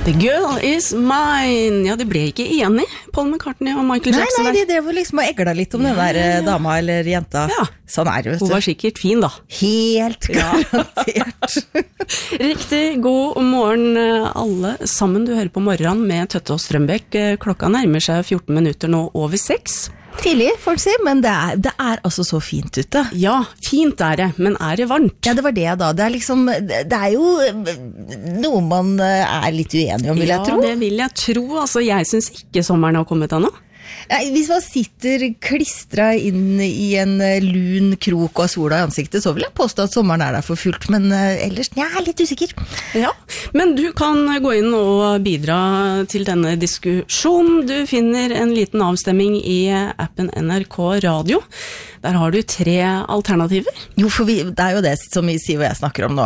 The girl is mine. Ja, de ble ikke enige, Paul McCartney og Michael Jackson. Nei, de drev liksom og egla litt om den der dama eller jenta. Ja. Sånn det, vet du. Hun var sikkert fin da. Helt garantert. Riktig god morgen alle sammen. Du hører på morgenen med Tøtte og Strømbekk. Klokka nærmer seg 14 minutter nå over 6. Tidlig, folk sier, men det er altså så fint ute. Ja, fint det, men det varmt? Ja, det var det da. Det liksom, det jo noe man litt uenig om, vil jeg tro. Ja, det vil jeg tro. Altså, jeg synes ikke sommeren har kommet ennå. Ja, hvis man sitter klistret inn i en lun krok og sola i ansiktet, så vil jeg påstå at sommeren der for fullt, men ellers, jeg litt usikker. Ja, men du kan gå inn og bidra til denne diskusjonen. Du finner en liten avstemming i appen NRK Radio. Der har du 3 alternativer. Jo, for det jo det som Siv og jeg snakker om nå.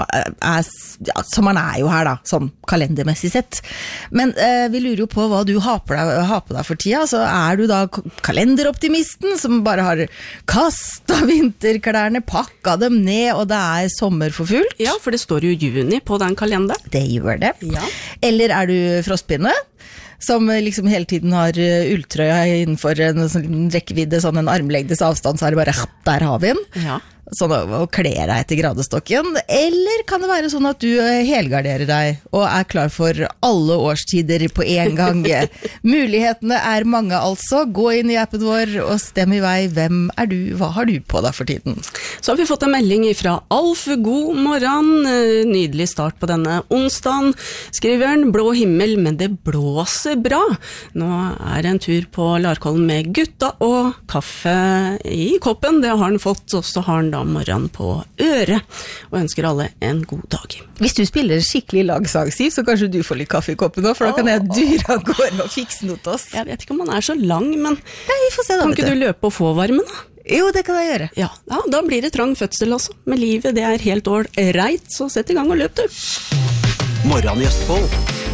Sommeren jo her da, sånn kalendermessig sett. Men vi lurer jo på hva du har på deg for tida. Så du da kalenderoptimisten som bare har kastet vinterklærne, pakket dem ned, og det sommer for fullt? Ja, for det står jo juni på den kalenderen. Det gjør det. Ja. Eller du frostpinne? Som liksom hele tiden har ulltrøya innenfor en sånn rekkevidde, sånn en armlengdes avstand, så det bare, der har vi den. Ja. Sånn å kle deg etter gradestokken. Eller kan det være sånn at du helgarderer deg og klar for alle årstider på en gang? Mulighetene mange altså. Gå inn i appen vår og stem i vei. Hvem du? Hva har du på deg for tiden? Så har vi fått en melding fra Alf. God morgen. Nydelig start på denne onsdagen. Skriver han, blå himmel, men det blåser bra. Nå det en tur på Larkollen med gutta og kaffe i koppen. Det har han fått, og så har han da morgenen på øret, og ønsker alle en god dag. Hvis du spiller skikkelig lagsang, Siv, så kanskje du får litt kaffe i koppen nå, for da kan jeg dure av gårde og fikse noe til oss. Jeg vet ikke om han så lang, men vi får se da, kan ikke du løpe og få varmen da? Jo, det kan jeg gjøre. Ja, da blir det trang fødsel også, men livet det helt ålreit, så sett i gang og løp du. Morgen i Østfold.